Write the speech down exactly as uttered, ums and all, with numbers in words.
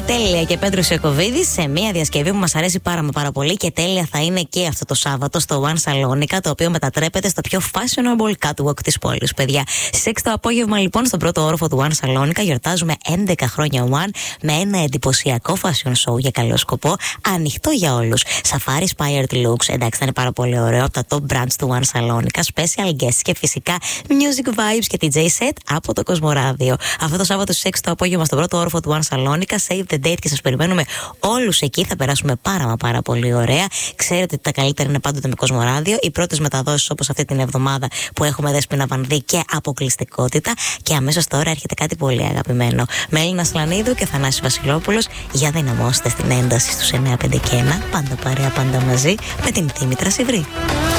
Τέλεια και Πέτρος Ιακωβίδης σε μια διασκευή που μας αρέσει πάρα μα πάρα πολύ και τέλεια θα είναι και αυτό το Σάββατο στο One Salonica, το οποίο μετατρέπεται στο πιο fashionable catwalk της πόλης, παιδιά. Στις έξι το απόγευμα, λοιπόν, στον πρώτο όροφο του One Salonica γιορτάζουμε έντεκα χρόνια One με ένα εντυπωσιακό fashion show για καλό σκοπό, ανοιχτό για όλους. Safari inspired looks, εντάξει, θα είναι πάρα πολύ ωραίο, από τα top brands του One Salonica, special guests και φυσικά music vibes και ντι τζέι set από το Κοσμοράδιο. Αυτό το Σάββατο στις έξι το απόγευμα στον πρώτο όροφο του One Salonica, save the date και σας περιμένουμε όλους εκεί. Θα περάσουμε πάρα μα πάρα πολύ ωραία. Ξέρετε ότι τα καλύτερα είναι πάντοτε με Κοσμοράδιο. Οι πρώτες μεταδόσεις όπως αυτή την εβδομάδα που έχουμε Δέσποινα Βανδύ και αποκλειστικότητα. Και αμέσως τώρα έρχεται κάτι πολύ αγαπημένο. Με Έλληνα Σλανίδου και Θανάση Βασιλόπουλος. Για δυναμώστε στην ένταση στους εννιά πέντε και ένα. Πάντα παρέα, πάντα μαζί με την Δήμητρα Σιβρή.